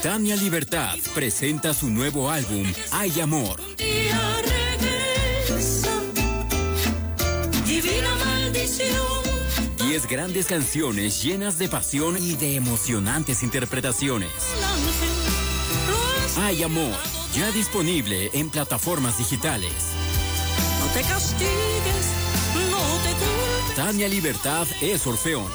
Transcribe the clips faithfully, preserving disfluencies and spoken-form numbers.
Tania Libertad presenta su nuevo álbum, Hay Amor. Divina maldición. Diez grandes canciones llenas de pasión y de emocionantes interpretaciones. Hay Amor, ya disponible en plataformas digitales. No te castigues, no te culpes. Tania Libertad es Orfeón.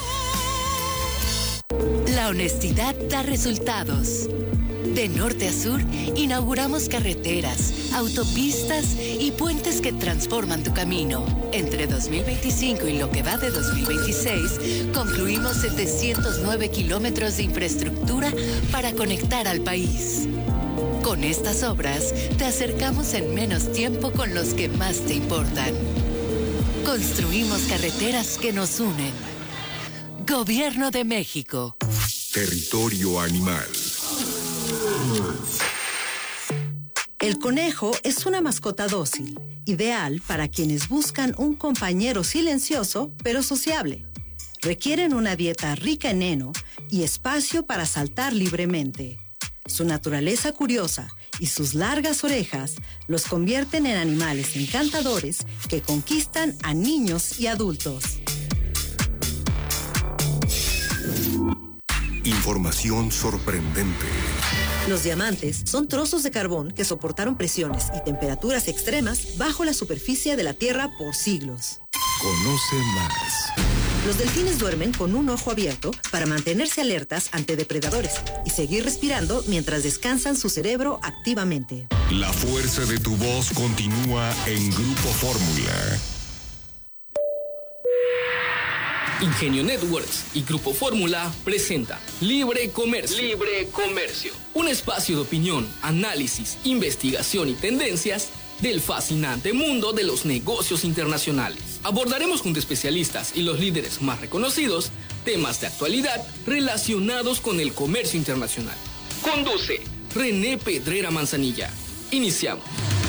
La honestidad da resultados. De norte a sur, inauguramos carreteras, autopistas y puentes que transforman tu camino. Entre dos mil veinticinco y lo que va de dos mil veintiséis, concluimos setecientos nueve kilómetros de infraestructura para conectar al país. Con estas obras, te acercamos en menos tiempo con los que más te importan. Construimos carreteras que nos unen. Gobierno de México. Territorio Animal. El conejo es una mascota dócil, ideal para quienes buscan un compañero silencioso pero sociable. Requieren una dieta rica en heno y espacio para saltar libremente. Su naturaleza curiosa y sus largas orejas los convierten en animales encantadores que conquistan a niños y adultos. Información sorprendente. Los diamantes son trozos de carbón que soportaron presiones y temperaturas extremas bajo la superficie de la Tierra por siglos. Conoce más. Los delfines duermen con un ojo abierto para mantenerse alertas ante depredadores y seguir respirando mientras descansan su cerebro activamente. La fuerza de tu voz continúa en Grupo Fórmula. Ingenio Networks y Grupo Fórmula presenta Libre Comercio. Libre Comercio. Un espacio de opinión, análisis, investigación y tendencias del fascinante mundo de los negocios internacionales. Abordaremos junto a especialistas y los líderes más reconocidos temas de actualidad relacionados con el comercio internacional. Conduce René Pedrera Manzanilla. Iniciamos.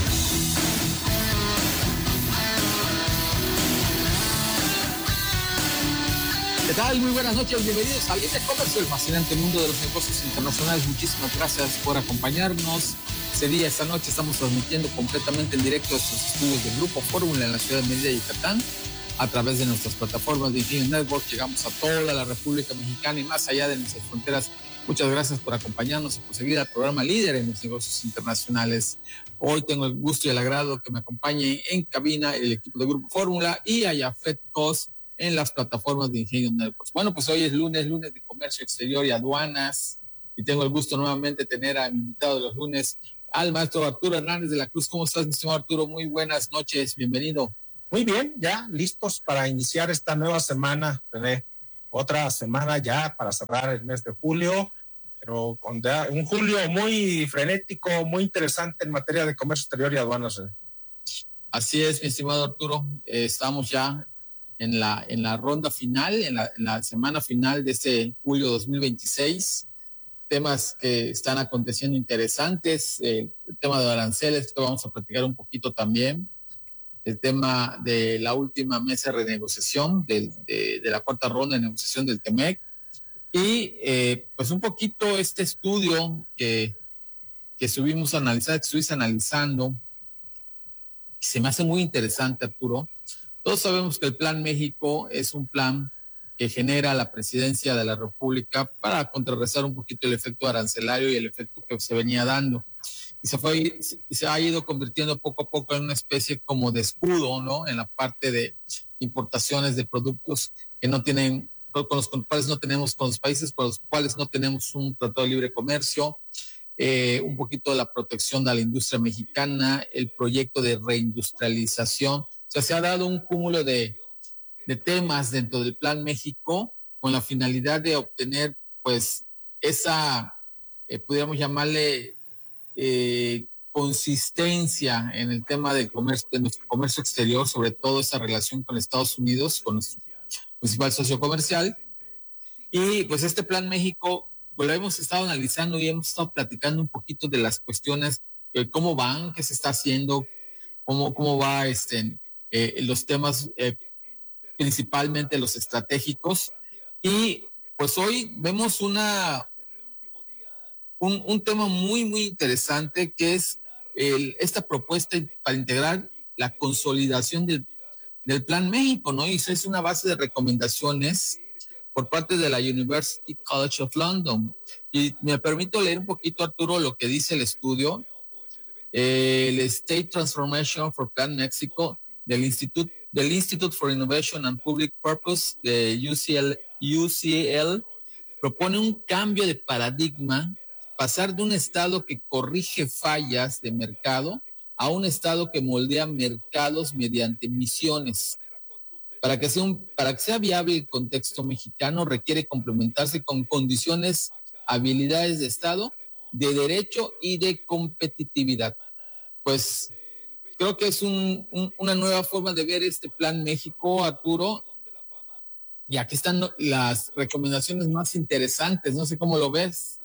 ¿Qué tal? Muy buenas noches, bienvenidos a Libre Comercio, el fascinante mundo de los negocios internacionales. Muchísimas gracias por acompañarnos. Este día, esta noche, estamos transmitiendo completamente en directo estos estudios del Grupo Fórmula en la ciudad de Mérida, Yucatán. A través de nuestras plataformas de Ingenio Network llegamos a toda la República Mexicana y más allá de nuestras fronteras. Muchas gracias por acompañarnos y por seguir al programa líder en los negocios internacionales. Hoy tengo el gusto y el agrado que me acompañe en cabina el equipo de Grupo Fórmula y a Jafet Cos en las plataformas de Ingenio Networks. Bueno, pues hoy es lunes, lunes de comercio exterior y aduanas, y tengo el gusto nuevamente de tener a mi invitado de los lunes, al maestro Arturo Hernández de la Cruz. ¿Cómo estás, mi estimado Arturo? Muy buenas noches, bienvenido. Muy bien, ya listos para iniciar esta nueva semana, René. Otra semana ya para cerrar el mes de julio, pero con un julio muy frenético, muy interesante en materia de comercio exterior y aduanas, René. Así es, mi estimado Arturo, eh, estamos ya en la, en la ronda final, en la, en la semana final de este julio dos mil veintiséis, temas que están aconteciendo interesantes, eh, el tema de aranceles, que vamos a platicar un poquito también, el tema de la última mesa de renegociación, del, de, de la cuarta ronda de negociación del T-M E C, y eh, pues un poquito este estudio que, que estuvimos analizando, que estuviste analizando, se me hace muy interesante, Arturo. Todos sabemos que el Plan México es un plan que genera la presidencia de la República para contrarrestar un poquito el efecto arancelario y el efecto que se venía dando. Y se, fue, se ha ido convirtiendo poco a poco en una especie como de escudo, ¿no? En la parte de importaciones de productos que no tienen, con los cuales no tenemos, con los países con los cuales no tenemos un tratado de libre comercio, eh, un poquito de la protección de la industria mexicana, el proyecto de reindustrialización. O sea, se ha dado un cúmulo de, de temas dentro del Plan México con la finalidad de obtener, pues, esa, eh, pudiéramos llamarle, eh, consistencia en el tema del comercio, de nuestro comercio exterior, sobre todo esa relación con Estados Unidos, con nuestro principal socio comercial. Y, pues, este Plan México, pues, lo hemos estado analizando y hemos estado platicando un poquito de las cuestiones, eh, cómo van, qué se está haciendo, cómo, cómo va este... Eh, los temas eh, principalmente los estratégicos, y pues hoy vemos una un, un tema muy, muy interesante que es el, esta propuesta para integrar la consolidación del, del Plan México, ¿no? Y eso es una base de recomendaciones por parte de la University College of London. Y me permito leer un poquito, Arturo, lo que dice el estudio. Eh, el State Transformation for Plan México del Institute, del Institute for Innovation and Public Purpose de U C L, U C L propone un cambio de paradigma, pasar de un Estado que corrige fallas de mercado a un Estado que moldea mercados mediante misiones. Para que sea, un, para que sea viable el contexto mexicano requiere complementarse con condiciones, habilidades de Estado, de derecho y de competitividad. Pues creo que es un, un, una nueva forma de ver este Plan México, Arturo, y aquí están las recomendaciones más interesantes, no sé cómo lo ves.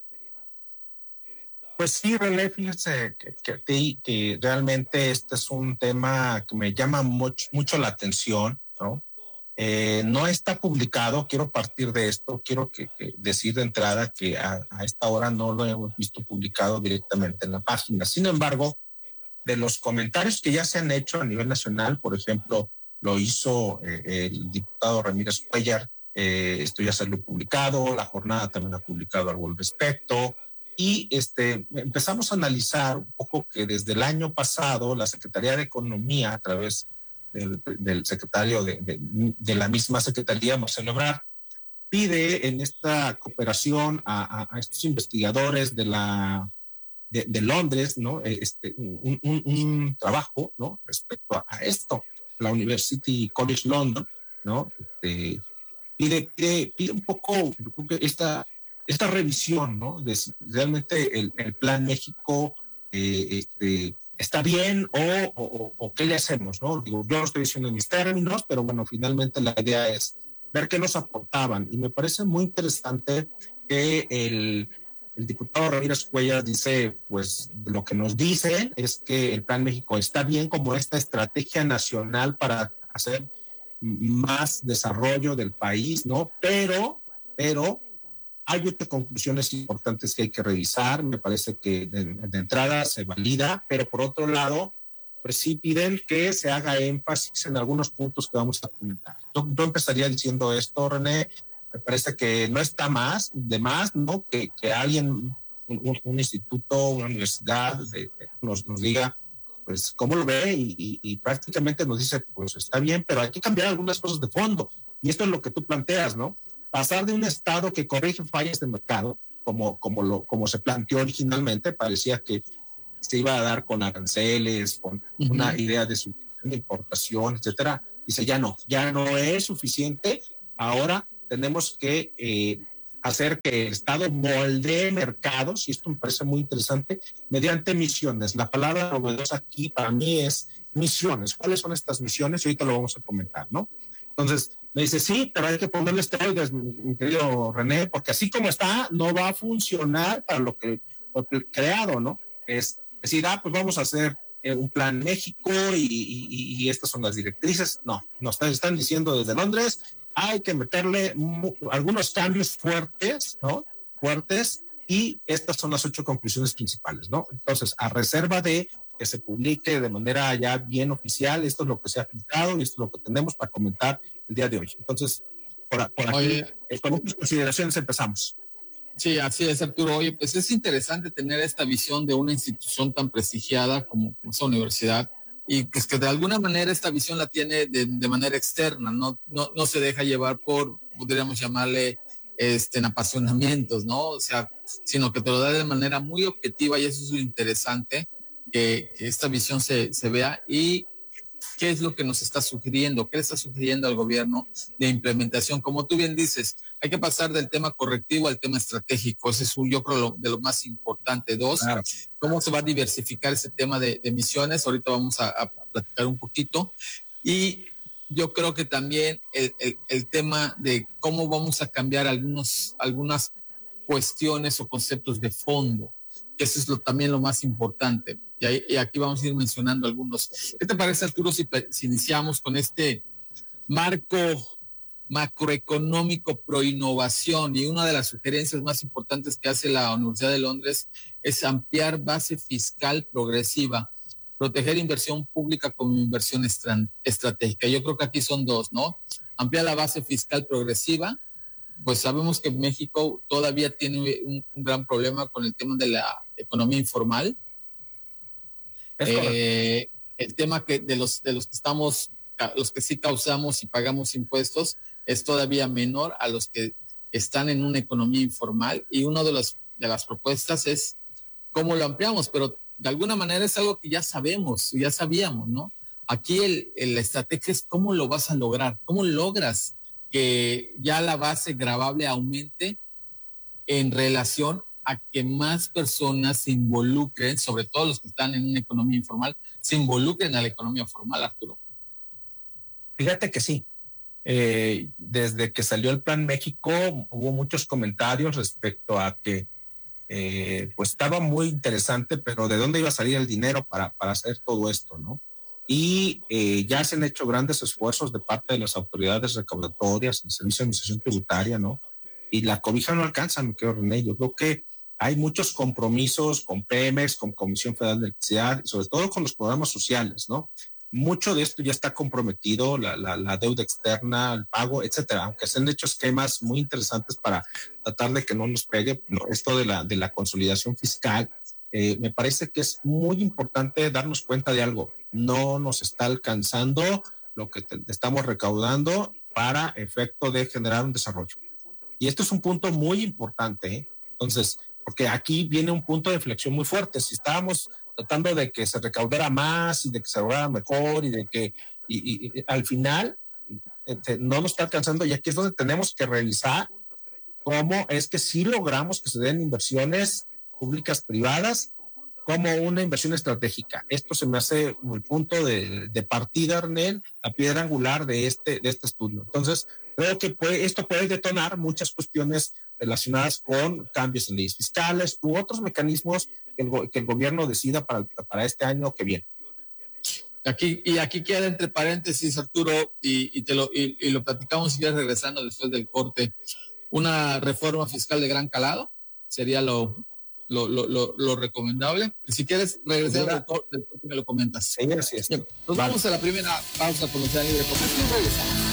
Pues sí, René, fíjese que, que, que realmente este es un tema que me llama mucho, mucho la atención, ¿no? Eh, no está publicado, quiero partir de esto, quiero que, que decir de entrada que a, a esta hora no lo hemos visto publicado directamente en la página. Sin embargo, de los comentarios que ya se han hecho a nivel nacional, por ejemplo, lo hizo eh, el diputado Ramírez Cuellar, eh, esto ya salió publicado, La Jornada también ha publicado algo al respecto, y este, empezamos a analizar un poco que desde el año pasado la Secretaría de Economía, a través del, del secretario de, de, de la misma Secretaría, Marcelo Ebrard, pide en esta cooperación a, a, a estos investigadores de la de, de Londres, ¿no? Este, un, un, un trabajo, ¿no? Respecto a, a esto. La University College London, ¿no? Este, pide, pide, pide un poco esta, esta revisión, ¿no? De si realmente el, el Plan México eh, este, está bien o, o, o qué le hacemos, ¿no? Digo, yo no estoy diciendo en mis términos, pero bueno, finalmente la idea es ver qué nos aportaban. Y me parece muy interesante que el, el diputado Ramírez Cuellar dice, pues lo que nos dice es que el Plan México está bien como esta estrategia nacional para hacer más desarrollo del país, ¿no? Pero, pero hay otras conclusiones importantes que hay que revisar. Me parece que de, de entrada se valida, pero por otro lado, pues sí piden que se haga énfasis en algunos puntos que vamos a comentar. Yo, yo empezaría diciendo esto, René. Me parece que no está más, de más, ¿no? Que, que alguien, un, un, un instituto, una universidad de, de, nos, nos diga, pues, cómo lo ve y, y, y prácticamente nos dice, pues, está bien, pero hay que cambiar algunas cosas de fondo. Y esto es lo que tú planteas, ¿no? Pasar de un Estado que corrige fallas de mercado, como, como, lo, como se planteó originalmente, parecía que se iba a dar con aranceles, con uh-huh. una idea de, su, de importación, etcétera. Dice, ya no, ya no es suficiente. Ahora tenemos que eh, hacer que el Estado moldee mercados, y esto me parece muy interesante, mediante misiones. La palabra novedosa aquí para mí es misiones. ¿Cuáles son estas misiones? Y ahorita lo vamos a comentar, ¿no? Entonces, me dice, sí, pero hay que ponerle esteroides, mi querido René, porque así como está, no va a funcionar para lo que fue creado, ¿no? Es decir, ah, pues vamos a hacer eh, un plan México y, y, y estas son las directrices. No, nos están diciendo desde Londres, hay que meterle mu- algunos cambios fuertes, ¿no? Fuertes, y estas son las ocho conclusiones principales, ¿no? Entonces, a reserva de que se publique de manera ya bien oficial, esto es lo que se ha aplicado y esto es lo que tenemos para comentar el día de hoy. Entonces, por, por aquí, Oye, eh, con estas consideraciones empezamos. Sí, así es, Arturo. Oye, pues es interesante tener esta visión de una institución tan prestigiada como esa universidad, y pues que de alguna manera esta visión la tiene de, de manera externa, no, no, no se deja llevar por, podríamos llamarle, este, en apasionamientos, ¿no? O sea, sino que te lo da de manera muy objetiva, y eso es lo interesante, que, que esta visión se, se vea. Y ¿qué es lo que nos está sugiriendo? ¿Qué le está sugiriendo al gobierno de implementación? Como tú bien dices, hay que pasar del tema correctivo al tema estratégico. Ese es, un, yo creo, lo, de lo más importante. Dos, claro. ¿Cómo se va a diversificar ese tema de, de emisiones? Ahorita vamos a, a platicar un poquito. Y yo creo que también el, el, el tema de cómo vamos a cambiar algunos, algunas cuestiones o conceptos de fondo. Eso es lo, también lo más importante. Y, ahí, y aquí vamos a ir mencionando algunos. ¿Qué te parece, Arturo, si, si iniciamos con este marco macroeconómico pro innovación, y una de las sugerencias más importantes que hace la Universidad de Londres es ampliar base fiscal progresiva, proteger inversión pública como inversión estratégica. Yo creo que aquí son dos, ¿no? Ampliar la base fiscal progresiva, pues sabemos que México todavía tiene un, un gran problema con el tema de la economía informal. Eh, el tema que de los de los que estamos, los que sí causamos y pagamos impuestos, es todavía menor a los que están en una economía informal, y una de las de las propuestas es cómo lo ampliamos, pero de alguna manera es algo que ya sabemos, ya sabíamos, ¿no? Aquí el, el, la estrategia es cómo lo vas a lograr, cómo logras que ya la base gravable aumente en relación a que más personas se involucren, sobre todo los que están en una economía informal, se involucren a la economía formal, Arturo. Fíjate que sí. Eh, desde que salió el Plan México hubo muchos comentarios respecto a que eh, pues estaba muy interesante, pero ¿de dónde iba a salir el dinero para, para hacer todo esto, no? Y eh, ya se han hecho grandes esfuerzos de parte de las autoridades recaudatorias, el Servicio de Administración Tributaria, ¿no? Y la cobija no alcanza, mi querido René. Yo creo que hay muchos compromisos con Pemex, con Comisión Federal de Electricidad, y sobre todo con los programas sociales, ¿no? Mucho de esto ya está comprometido, la, la, la deuda externa, el pago, etcétera, aunque se han hecho esquemas muy interesantes para tratar de que no nos pegue, no, esto de la, de la consolidación fiscal. Eh, me parece que es muy importante darnos cuenta de algo. No nos está alcanzando lo que te, estamos recaudando para efecto de generar un desarrollo. Y esto es un punto muy importante, ¿eh? Entonces, porque aquí viene un punto de inflexión muy fuerte. Si estábamos tratando de que se recaudara más y de que se lograra mejor y de que y, y, y, al final este, no nos está alcanzando, y aquí es donde tenemos que revisar cómo es que sí logramos que se den inversiones públicas privadas como una inversión estratégica. Esto se me hace el punto de, de partida, Arnel, la piedra angular de este, de este estudio. Entonces, creo que puede, esto puede detonar muchas cuestiones relacionadas con cambios en leyes fiscales u otros mecanismos que el, que el gobierno decida para, para este año que viene. Aquí, y aquí queda entre paréntesis, Arturo, y, y, te lo, y, y lo platicamos si quieres regresando después del corte. Una reforma fiscal de gran calado sería lo, lo, lo, lo, lo recomendable. Si quieres regresar del corte, me lo comentas. Sí, así es. Bien, nos vale. Vamos a la primera pausa con Ocean Libre Comercio y regresamos.